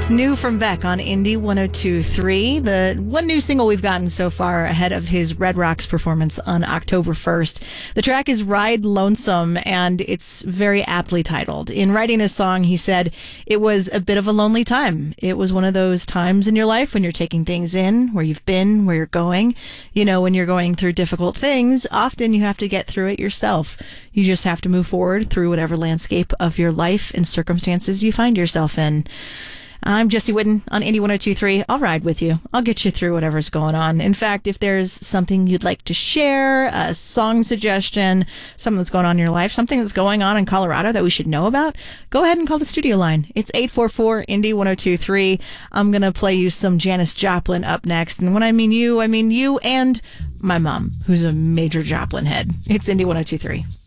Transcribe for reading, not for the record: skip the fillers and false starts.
New from Beck on Indie 102.3. The one new single we've gotten so far ahead of his Red Rocks performance on October 1st. The track is Ride Lonesome, and it's very aptly titled. In writing this song, he said, it was a bit of a lonely time. It was one of those times in your life when you're taking things in, where you've been, where you're going. You know, when you're going through difficult things, often you have to get through it yourself. You just have to move forward through whatever landscape of your life and circumstances you find yourself in. I'm Jesse Whitten on Indie 102.3. I'll ride with you. I'll get you through whatever's going on. In fact, if there's something you'd like to share, a song suggestion, something that's going on in your life, something that's going on in Colorado that we should know about, go ahead and call the studio line. It's 844-INDIE-1023. I'm going to play you some Janis Joplin up next. And when I mean you and my mom, who's a major Joplin head. It's Indie 102.3.